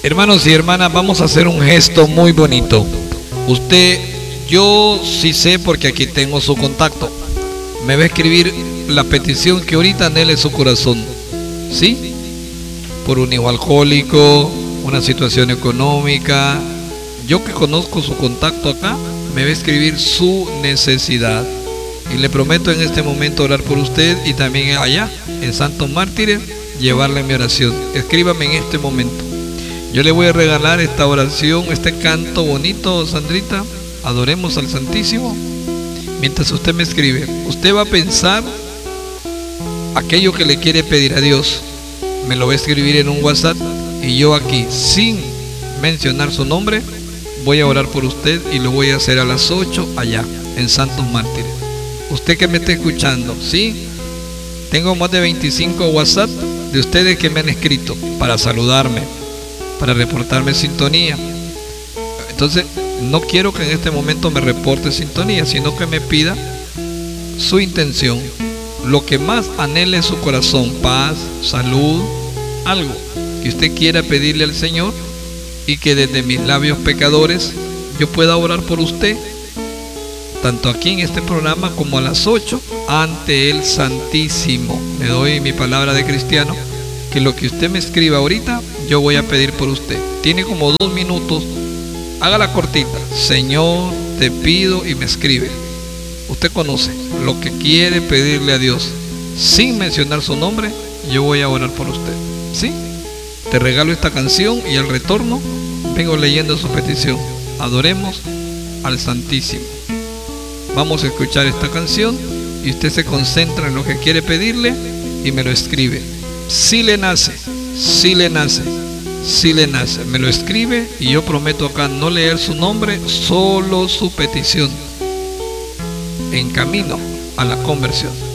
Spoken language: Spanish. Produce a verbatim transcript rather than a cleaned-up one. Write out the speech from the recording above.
Hermanos y hermanas, vamos a hacer un gesto muy bonito. Usted, yo sí sé porque aquí tengo su contacto. Me va a escribir la petición que ahorita anhele su corazón. ¿Sí? Por un hijo alcohólico, una situación económica. Yo que conozco su contacto acá, me va a escribir su necesidad. Y le prometo en este momento orar por usted y también allá, en Santos Mártires, llevarle mi oración. Escríbame en este momento. Yo le voy a regalar esta oración, este canto bonito, Sandrita. Adoremos al Santísimo. Mientras usted me escribe, usted va a pensar aquello que le quiere pedir a Dios. Me lo va a escribir en un WhatsApp y yo aquí, sin mencionar su nombre, voy a orar por usted y lo voy a hacer a las ocho allá, en Santos Mártires. Usted que me está escuchando, ¿sí? Tengo más de veinticinco WhatsApp de ustedes que me han escrito para saludarme, para reportarme sintonía. Entonces, no quiero que en este momento me reporte sintonía, sino que me pida su intención, lo que más anhele su corazón, paz, salud, algo que usted quiera pedirle al Señor y que desde mis labios pecadores yo pueda orar por usted, tanto aquí en este programa como a las ocho ante el Santísimo. Le doy mi palabra de cristiano que lo que usted me escriba ahorita yo voy a pedir por usted. Tiene como dos minutos, hágala cortita. Señor, te pido, y me escribe. Usted conoce lo que quiere pedirle a Dios sin mencionar su nombre. Yo voy a orar por usted, ¿sí? Te regalo esta canción y al retorno vengo leyendo su petición. Adoremos al Santísimo. Vamos a escuchar esta canción y usted se concentra en lo que quiere pedirle y me lo escribe. Si le nace, si le nace, si le nace, me lo escribe y yo prometo acá no leer su nombre, solo su petición, en camino a la conversión.